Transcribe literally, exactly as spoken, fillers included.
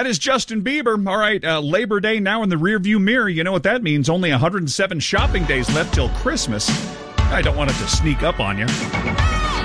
That is Justin Bieber. All right, uh, Labor Day now in the rearview mirror. You know what that means. Only one hundred seven shopping days left till Christmas. I don't want it to sneak up on you.